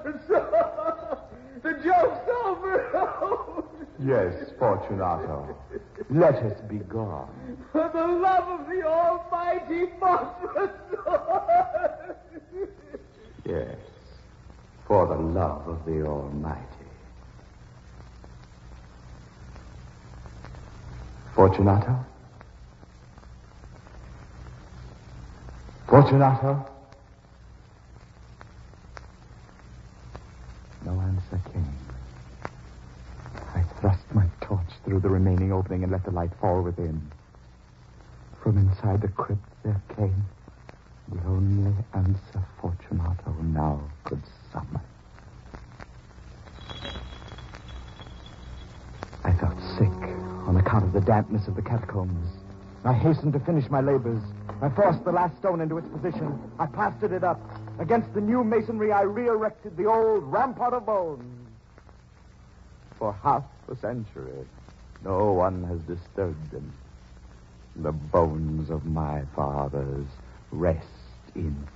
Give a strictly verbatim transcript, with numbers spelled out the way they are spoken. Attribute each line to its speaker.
Speaker 1: So, the joke's over.
Speaker 2: Yes, Fortunato. Let us be gone.
Speaker 1: For the love of the almighty Phosphorus.
Speaker 2: Yes, for the love of the Almighty. Fortunato? Fortunato? No answer came. I thrust my torch through the remaining opening and let the light fall within. From inside the crypt there came the only answer Fortunato now could summon. I felt sick on account of the dampness of the catacombs. I hastened to finish my labors. I forced the last stone into its position. I plastered it up. Against the new masonry, I re-erected the old rampart of bones. For half a century, no one has disturbed them. The bones of my fathers rest in